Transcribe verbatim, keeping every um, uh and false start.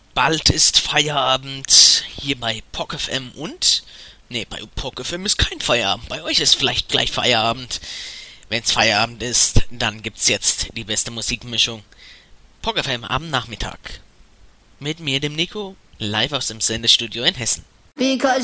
Bald ist Feierabend hier bei P O C F M und... Nee, bei P O C F M ist kein Feierabend. Bei euch ist vielleicht gleich Feierabend. Wenn's Feierabend ist, dann gibt's jetzt die beste Musikmischung. P O C F M am Nachmittag. Mit mir, dem Nico, live aus dem Sendestudio in Hessen. Because